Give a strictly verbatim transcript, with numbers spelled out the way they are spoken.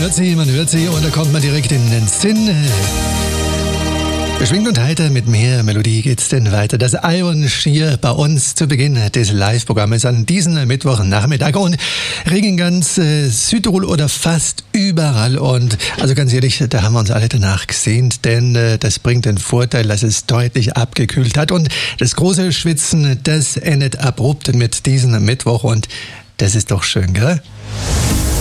hört sie, man hört sie und da kommt man direkt in den Sinn. Beschwingt und heiter mit mehr Melodie geht's denn weiter. Das Iron Shear bei uns zu Beginn des Live-Programmes an diesem Mittwochnachmittag und Regen ganz äh, Südtirol oder fast überall und also ganz ehrlich, da haben wir uns alle danach gesehnt, denn äh, das bringt den Vorteil, dass es deutlich abgekühlt hat und das große Schwitzen, das endet abrupt mit diesem Mittwoch und das ist doch schön, gell?